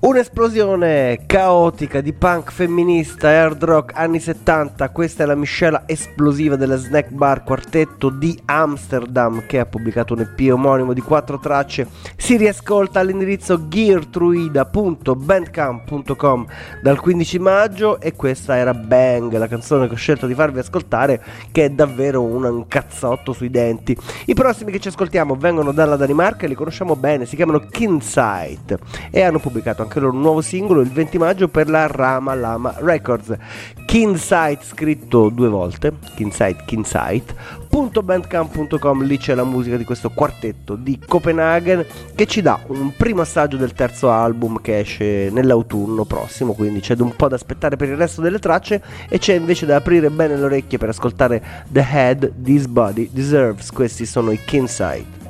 Un'esplosione caotica di punk femminista e hard rock anni 70, questa è la miscela esplosiva della Snack Bar Quartetto di Amsterdam, che ha pubblicato un EP omonimo di 4 tracce. Si riascolta all'indirizzo geartruida.bandcamp.com dal 15 maggio e questa era Bang, la canzone che ho scelto di farvi ascoltare, che è davvero un cazzotto sui denti. I prossimi che ci ascoltiamo vengono dalla Danimarca e li conosciamo bene, si chiamano Kinsight e hanno pubblicato anche loro un nuovo singolo il 20 maggio per la Rama Lama Records. Kinsight scritto 2 volte, Kinsight.bandcamp.com, lì c'è la musica di questo quartetto di Copenaghen che ci dà un primo assaggio del terzo album che esce nell'autunno prossimo, quindi c'è un po' da aspettare per il resto delle tracce e c'è invece da aprire bene le orecchie per ascoltare The Head This Body Deserves. Questi sono i Kinsight.